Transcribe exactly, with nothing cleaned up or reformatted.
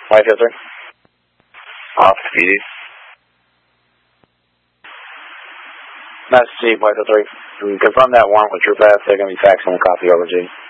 Whitefield three. Off speedy. Master Chief, Whitefield three. Confirm that warrant with TruePath. They're going to be faxing a copy over, G.